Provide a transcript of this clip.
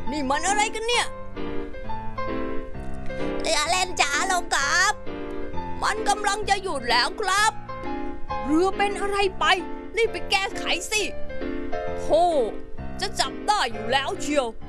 นี่มันอะไรกันเนี่ยอย่าเล่นจ๋าลงครับมันกำลังจะหยุดแล้วครับเรือเป็นอะไรไปรีบไปแก้ไขสิโธ่จะจับได้อยู่แล้วเชียว